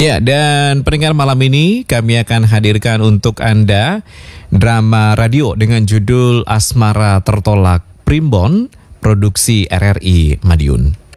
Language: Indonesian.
Ya, dan pendengar malam ini kami akan hadirkan untuk Anda drama radio dengan judul Asmara Tertolak Primbon, produksi RRI Madiun.